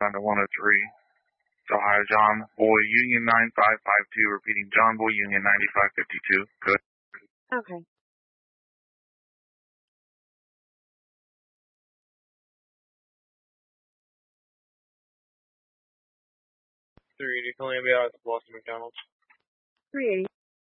to 103. Ohio John Boy Union 9552, repeating John Boy Union 9552. Good. Okay. 380 Columbia, it's Boston McDonald's. 380.